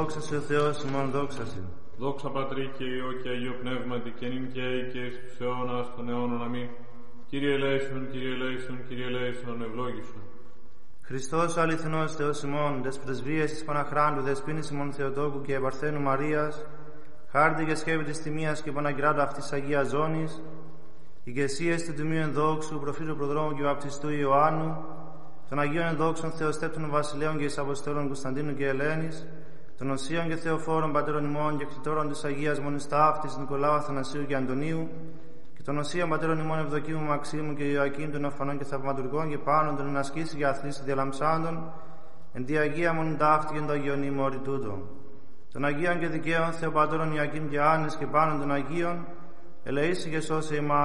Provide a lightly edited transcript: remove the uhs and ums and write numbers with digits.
δόξα σε ο Θεός ημών, δόξα σε. Δόξα Πατρί και Υιό και Αγίο Πνεύματι και νυν και αεί και εις τους αιώνας των αιώνων. Αμήν. Κύριε ελέησον, Κύριε ελέησον, Κύριε ελέησον, ευλόγησον. Χριστός ο αληθινός Θεός ημών, τες πρεσβείες της Παναχράντου, δεσποίνης ημών Θεοτόκου και Παρθένου Μαρίας, χάρτη και σκεύη της τιμίας και Παναγυράτου αυτής Αγίας Ζώνης, ηγεσίες του Τιμίου Ενδόξου, προφήτου Προδρόμου και Βαπτιστού Ιωάννου, των Αγίων Ενδόξων Θεοστέπτων Βασιλέων και εις Αποστόλων Κωνσταντίνου και Ελένης, των Οσίων και Θεοφόρων Πατέρων ημών και κτητόρων της Αγίας Μονής Ταύτης Νικολάου, Αθανασίου και Αντωνίου, και των Οσίων Πατέρων ημών Ευδοκίμου, Μαξίμου και Ιωακήμ, των Οφανών και Θαυματουργών και Πάνων, των ενασκήσει και αθλήσει διαλαμψάντων, εν τη Αγία Μονή Ταύτη και εν το Αγίον ημόρι τούτο. Των Αγίων και Δικαίων Θεοπατώρων Ιωακήμ και Άννης και Πάνων των Αγίων, ελεήσει και σώσε ημάς.